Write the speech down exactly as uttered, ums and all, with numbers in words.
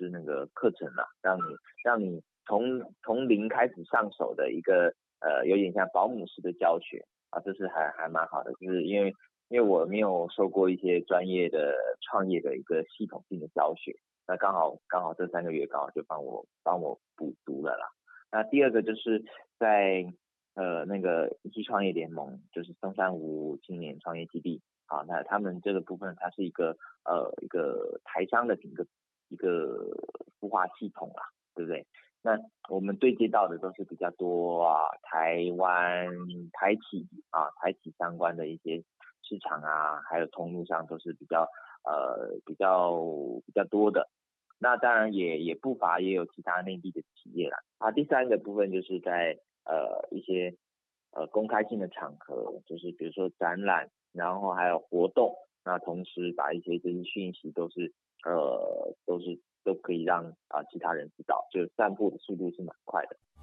是那个课程啦，让你让你从从零开始上手的一个呃，有点像保姆式的教学啊，这是还还蛮好的，就是因为因为我没有受过一些专业的创业的一个系统性的教学，那刚好刚好这三个月刚好就帮我帮我补足了啦。那第二个就是在呃那个一期创业联盟，就是松山湖青年创业基地。好，那他们这个部分，它是一个呃一个台商的一个一个孵化系统啦，对不对？那我们对接到的都是比较多啊，台湾台企啊，台企相关的一些市场啊，还有通路上都是比较呃比较比较多的。那当然也也不乏也有其他内地的企业啦。啊，第三个部分就是在呃一些呃公开性的场合，就是比如说展览，然后还有活动，那同时把一些这些讯息都是呃都是都可以让啊、呃、其他人知道，就散布的速度是蛮快的。